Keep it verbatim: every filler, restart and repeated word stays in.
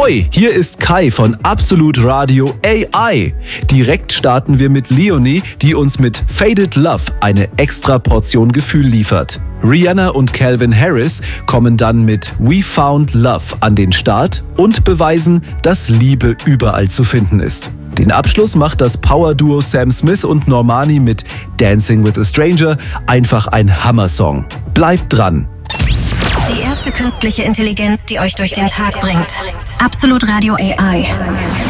Ahoi, hier ist Kai von Absolut Radio A I. Direkt starten wir mit Leonie, die uns mit Faded Love eine extra Portion Gefühl liefert. Rihanna und Calvin Harris kommen dann mit We Found Love an den Start und beweisen, dass Liebe überall zu finden ist. Den Abschluss macht das Power-Duo Sam Smith und Normani mit Dancing with a Stranger, einfach ein Hammer-Song. Bleibt dran! Die erste künstliche Intelligenz, die euch durch den Tag bringt. Absolut Radio A I.